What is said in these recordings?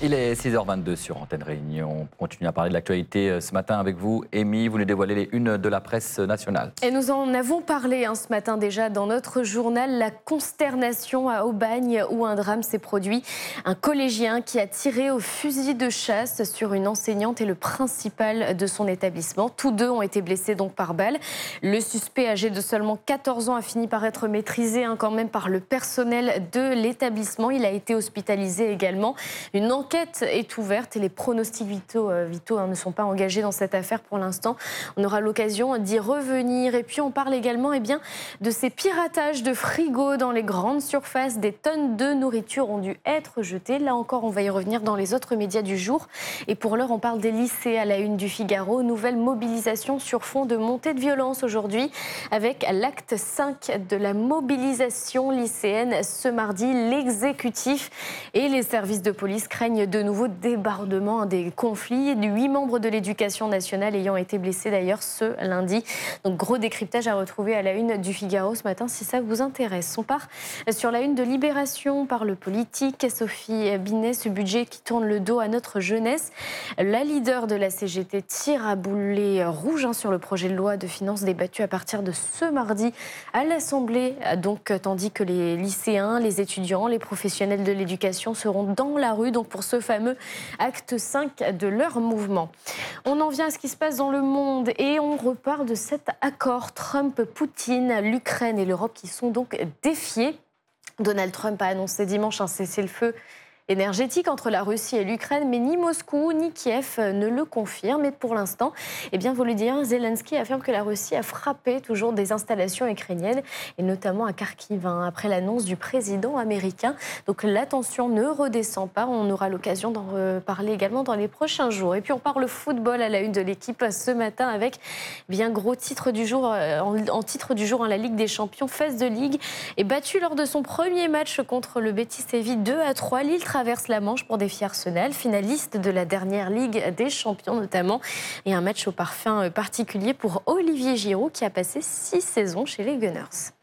Il est 6h22 sur Antenne Réunion. On continue à parler de l'actualité ce matin avec vous. Amy, vous nous dévoilez les unes de la presse nationale. Et nous en avons parlé ce matin déjà dans notre journal. La consternation à Aubagne où un drame s'est produit. Un collégien qui a tiré au fusil de chasse sur une enseignante et le principal de son établissement. Tous deux ont été blessés donc par balle. Le suspect âgé de seulement 14 ans a fini par être maîtrisé quand même par le personnel de l'établissement. Il a été hospitalisé également. Une enquête est ouverte et les pronostics vitaux ne sont pas engagés dans cette affaire pour l'instant. On aura l'occasion d'y revenir. Et puis on parle également de ces piratages de frigos dans les grandes surfaces. Des tonnes de nourriture ont dû être jetées. Là encore, on va y revenir dans les autres médias du jour. Et pour l'heure, on parle des lycées à la une du Figaro. Nouvelle mobilisation sur fond de montée de violence aujourd'hui avec l'acte 5 de la mobilisation lycéenne ce mardi. L'exécutif et les services de police craignent de nouveaux débordements, des conflits. 8 membres de l'éducation nationale ayant été blessés d'ailleurs ce lundi. Donc gros décryptage à retrouver à la une du Figaro ce matin si ça vous intéresse. On part sur la une de Libération par le politique. Sophie Binet, ce budget qui tourne le dos à notre jeunesse. La leader de la CGT tire à boulet rouge sur le projet de loi de finances débattu à partir de ce mardi à l'Assemblée. Donc, tandis que les lycéens, les étudiants, les professionnels de l'éducation seront dans la rue donc pour ce fameux acte 5 de leur mouvement. On en vient à ce qui se passe dans le monde et on repart de cet accord Trump-Poutine, l'Ukraine et l'Europe qui sont donc défiés. Donald Trump a annoncé dimanche un cessez-le-feu énergétique entre la Russie et l'Ukraine, mais ni Moscou ni Kiev ne le confirment. Et pour l'instant, Volodymyr Zelensky affirme que la Russie a frappé toujours des installations ukrainiennes, et notamment à Kharkiv, après l'annonce du président américain. Donc la tension ne redescend pas. On aura l'occasion d'en reparler également dans les prochains jours. Et puis on parle football à la une de l'équipe ce matin avec gros titre du jour, en titre du jour, la Ligue des Champions, phase de Ligue, est battue lors de son premier match contre le Betis Séville 2-3. Lille traverse la Manche pour défier Arsenal, finaliste de la dernière Ligue des Champions notamment. Et un match au parfum particulier pour Olivier Giroud qui a passé 6 saisons chez les Gunners.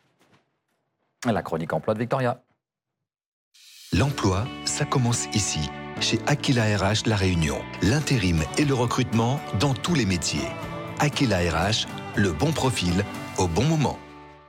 La chronique emploi de Victoria. L'emploi, ça commence ici, chez Aquila RH La Réunion. L'intérim et le recrutement dans tous les métiers. Aquila RH, le bon profil au bon moment.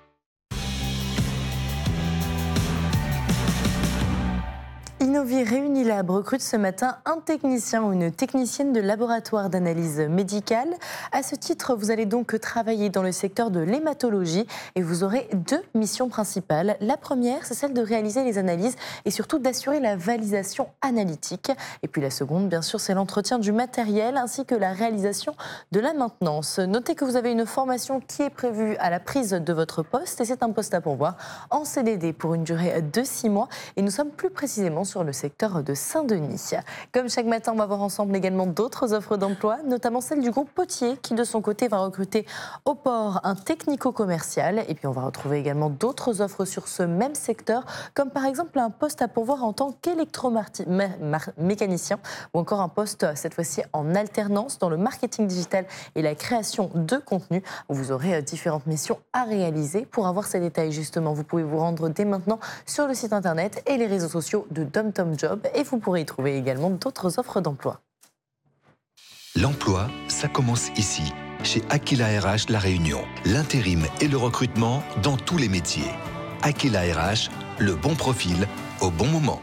Innovi Réunilab recrute ce matin un technicien ou une technicienne de laboratoire d'analyse médicale. À ce titre, vous allez donc travailler dans le secteur de l'hématologie et vous aurez 2 missions principales. La première, c'est celle de réaliser les analyses et surtout d'assurer la validation analytique. Et puis la seconde, bien sûr, c'est l'entretien du matériel ainsi que la réalisation de la maintenance. Notez que vous avez une formation qui est prévue à la prise de votre poste et c'est un poste à pourvoir en CDD pour une durée de 6 mois. Et nous sommes plus précisément sur le secteur de Saint-Denis. Comme chaque matin, on va voir ensemble également d'autres offres d'emploi, notamment celle du groupe Potier qui de son côté va recruter au port un technico-commercial. Et puis on va retrouver également d'autres offres sur ce même secteur, comme par exemple un poste à pourvoir en tant qu'électromécanicien ou encore un poste cette fois-ci en alternance dans le marketing digital et la création de contenu. Vous aurez différentes missions à réaliser. Pour avoir ces détails justement, vous pouvez vous rendre dès maintenant sur le site internet et les réseaux sociaux de TomTom Job et vous pourrez y trouver également d'autres offres d'emploi. L'emploi, ça commence ici, chez Aquila RH La Réunion. L'intérim et le recrutement dans tous les métiers. Aquila RH, le bon profil au bon moment.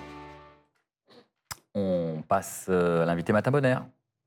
On passe à l'invité Matin Bonheur.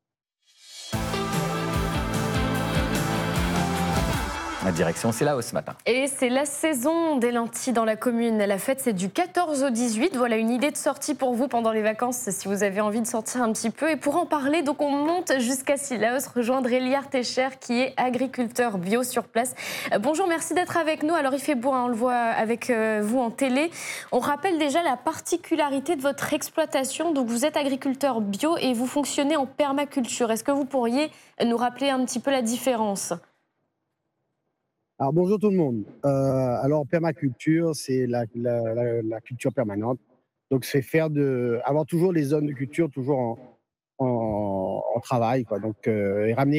La direction, c'est là-haut ce matin. Et c'est la saison des lentilles dans la commune. La fête, c'est du 14 au 18. Voilà une idée de sortie pour vous pendant les vacances, si vous avez envie de sortir un petit peu. Et pour en parler, donc on monte jusqu'à Sillaos, rejoindre Eliar Techer, qui est agriculteur bio sur place. Bonjour, merci d'être avec nous. Alors il fait beau, on le voit avec vous en télé. On rappelle déjà la particularité de votre exploitation. Donc vous êtes agriculteur bio et vous fonctionnez en permaculture. Est-ce que vous pourriez nous rappeler un petit peu la différence ? Alors bonjour tout le monde. Alors permaculture, c'est la culture permanente. Donc c'est avoir toujours les zones de culture toujours en travail, quoi. Donc et ramener